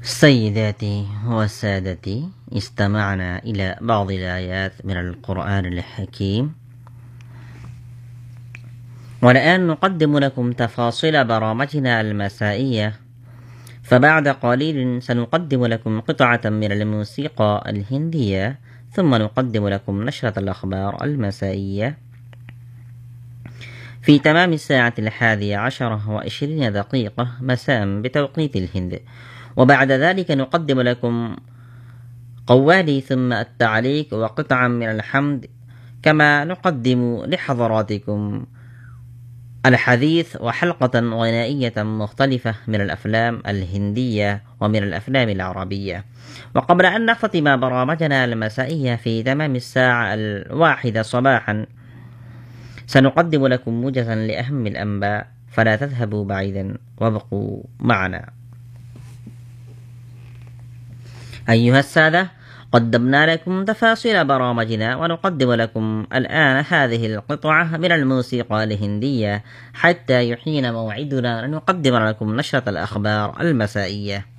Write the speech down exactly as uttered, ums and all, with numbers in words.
سيداتي وسادتي، استمعنا إلى بعض الآيات من القرآن الحكيم، والآن نقدم لكم تفاصيل برامجنا المسائية. فبعد قليل سنقدم لكم قطعة من الموسيقى الهندية، ثم نقدم لكم نشرة الأخبار المسائية في تمام الساعة الحادية عشرة وعشرين دقيقة مساء بتوقيت الهند. وبعد ذلك نقدم لكم قوالي ثم التعليق وقطعا من الحمد، كما نقدم لحضراتكم الحديث وحلقة غنائية مختلفة من الأفلام الهندية ومن الأفلام العربية. وقبل أن نختتم برامجنا المسائية في تمام الساعة الواحدة صباحا، سنقدم لكم موجزا لأهم الأنباء، فلا تذهبوا بعيدا وابقوا معنا. أيها السادة، قدمنا لكم تفاصيل برامجنا، ونقدم لكم الآن هذه القطعة من الموسيقى الهندية حتى يحين موعدنا أن نقدم لكم نشرة الأخبار المسائية.